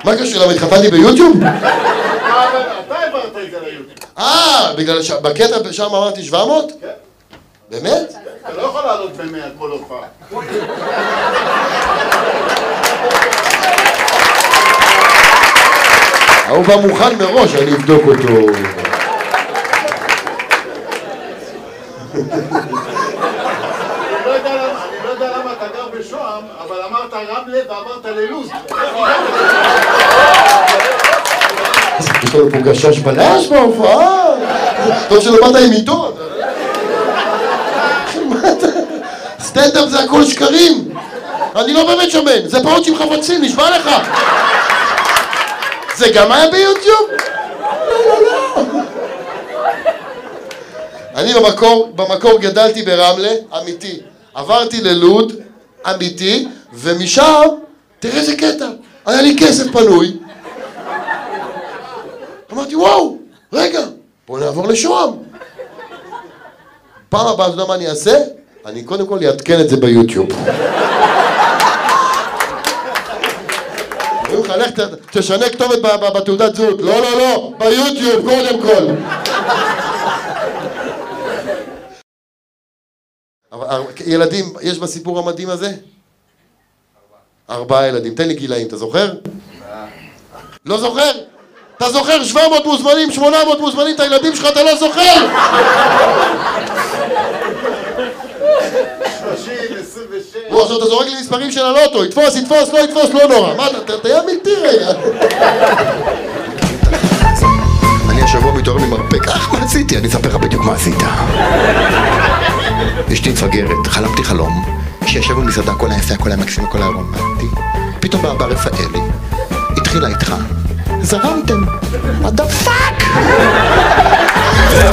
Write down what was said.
מה קשור? למה התחתנתי ביוטיוב? אתה העברת את זה ליוטיוב. בגלל בקטע שם אמרתי 700? כן. באמת? אתה לא יכול לעלות ב-100 כל הופעה. הוא בא מוכן מראש, אני אבדוק אותו. אני לא יודע למה אתה גר בשוהם, אבל אמרת רמלה ועברת ללוז. אז יש לנו פה גשש בלש בהופעה. טוב שלא באת עם עיתון. סטנדאפ זה הכל שקרים. אני לא באמת שמן, זה פעוט עם חפצים, נשמע לך. זה גם היה ביוטיוב? לא. אני במקור גדלתי ברמלה, אמיתי. עברתי ללוד, אמיתי, ומשם, תראה איזה קטע, היה לי כסף פנוי. אמרתי, וואו, רגע, בוא נעבור לשוהם. פעם הבאה, אתה יודע מה אני אעשה? אני קודם כל אעדכן את זה ביוטיוב. אומרים לך, לך תשנה כתובת בתעודת זהות. לא, ביוטיוב קודם כל. ילדים, יש בסיפור המדהים הזה? 4 ילדים. תן לי גילאים, אתה זוכר? לא זוכר? אתה זוכר 700 מוזמנים, 800 מוזמנים, את הילדים שלך אתה לא זוכר? 30, 26. עכשיו אתה זורק לי מספרים של הלוטו, יתפוס, לא יתפוס, לא נורא. מה, אתה תהיה אמיתי רגע. אני השבוע מתעורר ממרפק. מה עשיתי? אני אספר לך בדיוק מה עשית. אשתי מפגרת, חלמתי חלום, שישב במסעדה כל היפה, כל המקסים, כל הרומנטי. פתאום בא רפאלי, התחילה איתך. זרמתם. What the fuck?